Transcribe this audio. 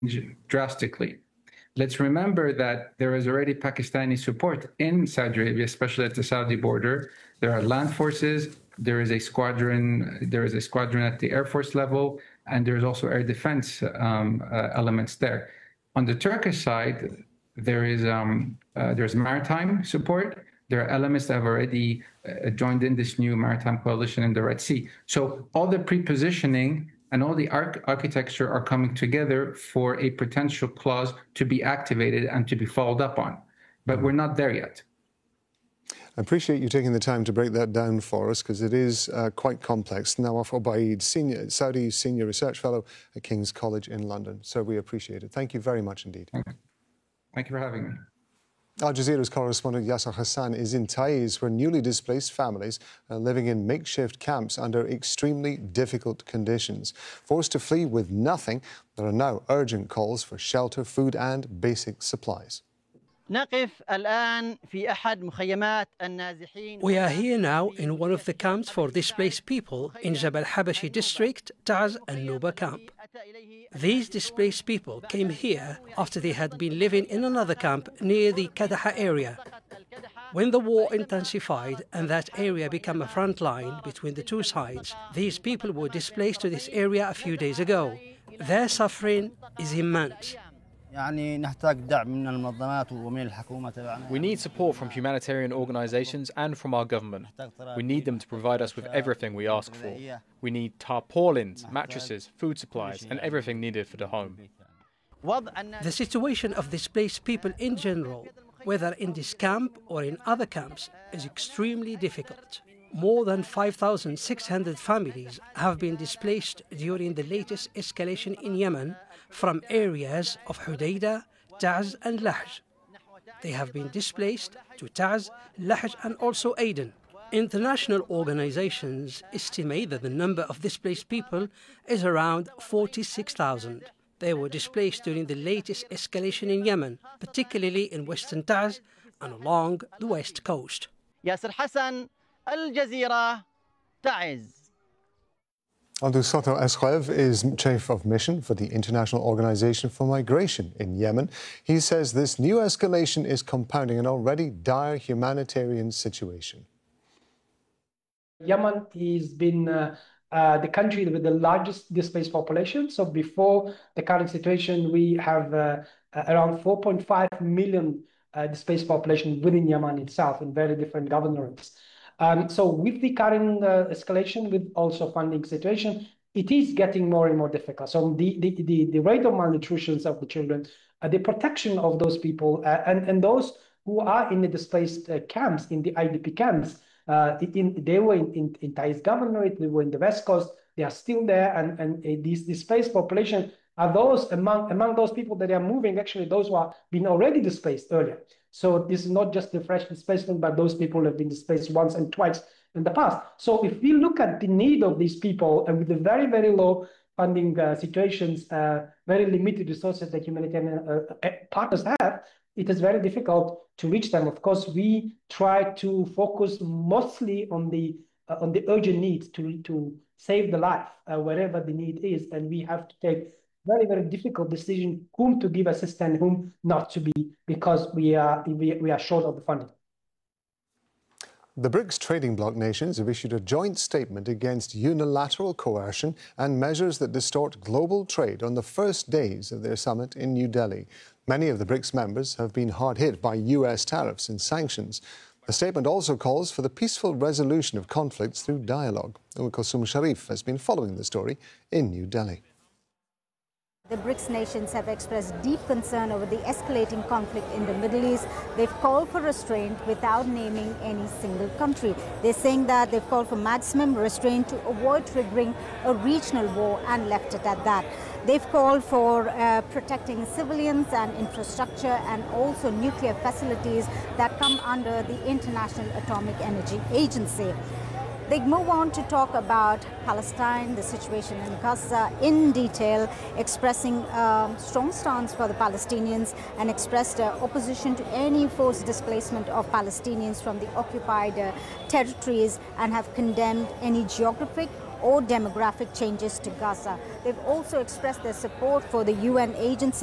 drastically. Let's remember that there is already Pakistani support in Saudi Arabia, especially at the Saudi border. There are land forces, there is a squadron at the Air Force level, and there's also air defense elements there. On the Turkish side, there's maritime support. There are elements that have already joined in this new maritime coalition in the Red Sea. So all the pre-positioning and all the architecture are coming together for a potential clause to be activated and to be followed up on. But we're not there yet. I appreciate you taking the time to break that down for us, because it is quite complex. Nawaf Obaid, Saudi Senior Research Fellow at King's College in London. So we appreciate it. Thank you very much indeed. Thank you for having me. Al Jazeera's correspondent Yasser Hassan is in Taiz, where newly displaced families are living in makeshift camps under extremely difficult conditions. Forced to flee with nothing, there are now urgent calls for shelter, food and basic supplies. We are here now in one of the camps for displaced people in Jabal Habashi district, Taiz and Nuba camp. These displaced people came here after they had been living in another camp near the Kadaha area. When the war intensified and that area became a front line between the two sides, these people were displaced to this area a few days ago. Their suffering is immense. We need support from humanitarian organisations and from our government. We need them to provide us with everything we ask for. We need tarpaulins, mattresses, food supplies and everything needed for the home. The situation of displaced people in general, whether in this camp or in other camps, is extremely difficult. More than 5,600 families have been displaced during the latest escalation in Yemen from areas of Hudaydah, Taiz and Lahj. They have been displaced to Taiz, Lahj and also Aden. International organizations estimate that the number of displaced people is around 46,000. They were displaced during the latest escalation in Yemen, particularly in western Taiz and along the west coast. Yasser Hassan, Al Jazeera, Taiz. Abdul Sattar Eskhaev is Chief of Mission for the International Organization for Migration in Yemen. He says this new escalation is compounding an already dire humanitarian situation. Yemen has been the country with the largest displaced population. So before the current situation, we have around 4.5 million displaced population within Yemen itself in very different governorates. So with the current escalation, with also funding situation, it is getting more and more difficult. So the rate of malnutrition of the children, the protection of those people, and those who are in the displaced camps, in the IDP camps, they were in Taiz governorate, they were in the West Coast, they are still there, and these displaced population are those among those people that are moving, actually those who have been already displaced earlier. So this is not just the fresh displacement, but those people have been displaced once and twice in the past. So if we look at the need of these people, and with the very, very low funding situations, very limited resources that humanitarian partners have, it is very difficult to reach them. Of course, we try to focus mostly on the urgent needs to save the life wherever the need is, and we have to take very, very difficult decision whom to give assistance, whom not to be, because we are short of the funding. The BRICS trading bloc nations have issued a joint statement against unilateral coercion and measures that distort global trade on the first days of their summit in New Delhi. Many of the BRICS members have been hard hit by US tariffs and sanctions. The statement also calls for the peaceful resolution of conflicts through dialogue. Kulsum Sharif has been following the story in New Delhi. The BRICS nations have expressed deep concern over the escalating conflict in the Middle East. They've called for restraint without naming any single country. They're saying that they've called for maximum restraint to avoid triggering a regional war and left it at that. They've called for protecting civilians and infrastructure and also nuclear facilities that come under the International Atomic Energy Agency. They move on to talk about Palestine, the situation in Gaza in detail, expressing a strong stance for the Palestinians and expressed opposition to any forced displacement of Palestinians from the occupied territories, and have condemned any geographic or demographic changes to Gaza. They've also expressed their support for the UN agency